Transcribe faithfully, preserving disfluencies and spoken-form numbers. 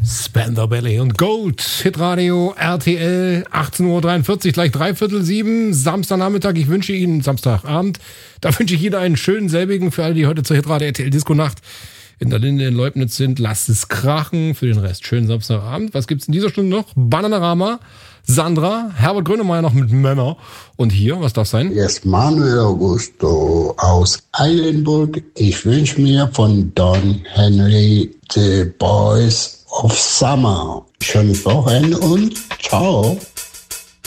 Spandau Ballet und Gold, Hitradio, R T L, achtzehn Uhr dreiundvierzig, gleich dreiviertel sieben, Samstagnachmittag. Ich wünsche Ihnen, Samstagabend, da wünsche ich Ihnen einen schönen selbigen für alle, die heute zur Hitradio R T L Disco-Nacht in der Linde in Leubnitz sind. Lasst es krachen. Für den Rest schönen Samstagabend. Was gibt's in dieser Stunde noch? Bananarama, Sandra, Herbert Grönemeyer noch mit Männer. Und hier, was darf sein? Hier ist Manuel Augusto aus Eilenburg. Ich wünsche mir von Don Henry The Boys of Summer. Schönes Wochenende und ciao.